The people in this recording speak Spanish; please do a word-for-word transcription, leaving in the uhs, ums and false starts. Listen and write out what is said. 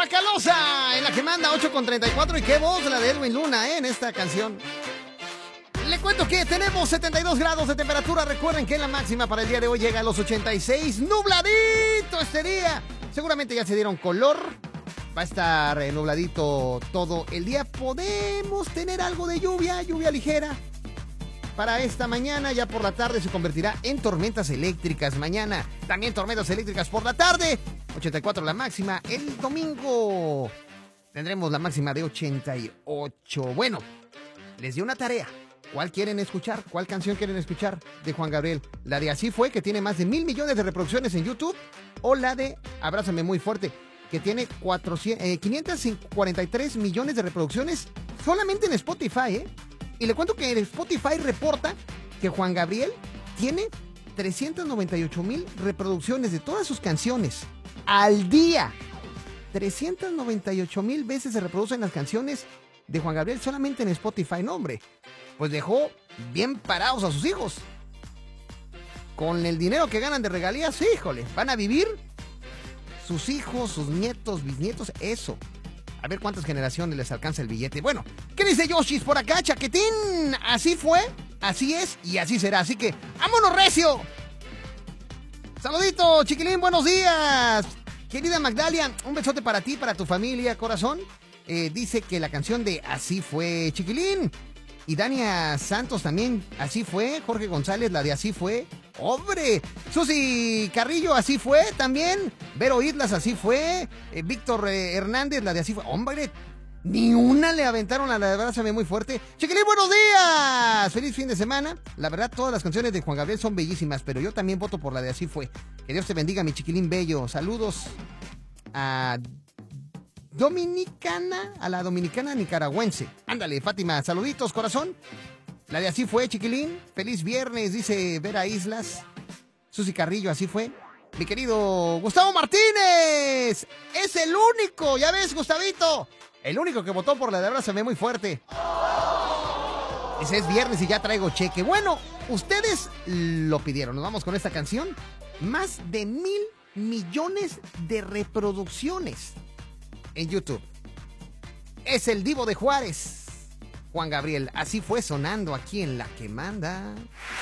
Tracalosa en la que manda ocho con treinta y cuatro. Y qué voz la de Edwin Luna, ¿eh? En esta canción. Le cuento que tenemos setenta y dos grados de temperatura. Recuerden que la máxima para el día de hoy llega a los ochenta y seis. Nubladito este día. Seguramente ya se dieron color. Va a estar eh, nubladito todo el día. Podemos tener algo de lluvia, lluvia ligera. Para esta mañana, ya por la tarde se convertirá en tormentas eléctricas. Mañana también tormentas eléctricas por la tarde. ochenta y cuatro la máxima. El domingo tendremos la máxima de ochenta y ocho. Bueno, les di una tarea. ¿Cuál quieren escuchar? ¿Cuál canción quieren escuchar de Juan Gabriel? ¿La de Así Fue, que tiene más de mil millones de reproducciones en YouTube? ¿O la de Abrázame Muy Fuerte, que tiene cuatrocientos, eh, quinientos cuarenta y tres millones de reproducciones solamente en Spotify, ¿eh? Y le cuento que Spotify reporta que Juan Gabriel tiene trescientos noventa y ocho mil reproducciones de todas sus canciones al día. trescientos noventa y ocho mil veces se reproducen las canciones de Juan Gabriel solamente en Spotify. No, hombre, pues dejó bien parados a sus hijos. Con el dinero que ganan de regalías, híjole, van a vivir sus hijos, sus nietos, bisnietos, eso. A ver cuántas generaciones les alcanza el billete. Bueno, ¿qué dice Yoshis por acá, Chaquetín? Así fue, así es y así será. Así que, ¡vámonos, recio! Saludito, chiquilín, buenos días. Querida Magdalia, un besote para ti, para tu familia, corazón. Eh, dice que la canción de Así Fue, chiquilín. Y Dania Santos también, Así Fue. Jorge González, la de Así Fue. ¡Hombre! Susi Carrillo, Así Fue también. Vero Islas, Así Fue. Eh, Víctor eh, Hernández, la de Así Fue. ¡Hombre! Ni una le aventaron a la de Abrázame Muy Fuerte. Chiquilín, buenos días. Feliz fin de semana. La verdad, todas las canciones de Juan Gabriel son bellísimas, pero yo también voto por la de Así Fue. Que Dios te bendiga, mi chiquilín bello. Saludos a Dominicana, a la dominicana nicaragüense. Ándale, Fátima, saluditos, corazón. La de Así Fue, chiquilín. Feliz viernes, dice Vera Islas. Susi Carrillo, Así Fue. Mi querido Gustavo Martínez. Es el único, ya ves, Gustavito. El único que votó por la de Abrázame Muy Fuerte. Ese es viernes y ya traigo cheque. Bueno, ustedes lo pidieron. Nos vamos con esta canción. Más de mil millones de reproducciones en YouTube. Es el Divo de Juárez, Juan Gabriel. Así Fue, sonando aquí en La que manda.